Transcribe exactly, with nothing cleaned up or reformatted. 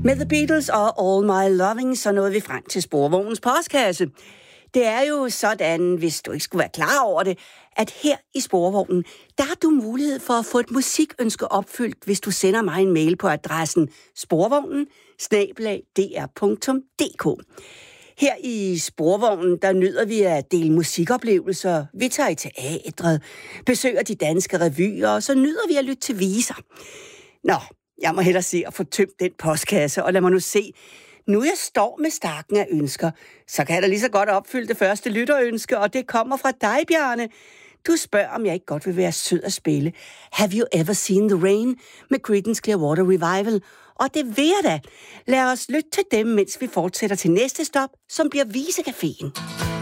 Med The Beatles og All My Loving, så nåede vi frem til Sporvognens postkasse. Det er jo sådan, hvis du ikke skulle være klar over det, at her i Sporvognen, der har du mulighed for at få et musikønske opfyldt, hvis du sender mig en mail på adressen sporvognen snabel-a d r punktum d k. Her i Sporvognen, der nyder vi at dele musikoplevelser. Vi tager i teatret, besøger de danske revyer, og så nyder vi at lytte til viser. Nå, jeg må hellere se at få tømt den postkasse, og lad mig nu se. Nu jeg står med stakken af ønsker, så kan jeg da lige så godt opfylde det første lytterønske, og det kommer fra dig, Bjarne. Du spørger, om jeg ikke godt vil være sød at spille Have You Ever Seen the Rain med Creedence Clearwater Revival, og det vil jeg da. Lad os lytte til dem, mens vi fortsætter til næste stop, som bliver Visecaféen.